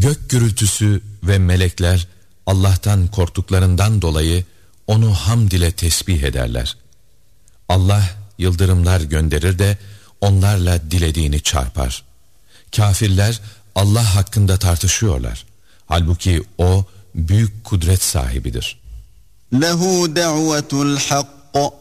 Gök gürültüsü ve melekler Allah'tan korktuklarından dolayı onu hamd ile tesbih ederler. Allah yıldırımlar gönderir de onlarla dilediğini çarpar. Kafirler Allah hakkında tartışıyorlar. Halbuki o büyük kudret sahibidir. Lehu da'vetul hak.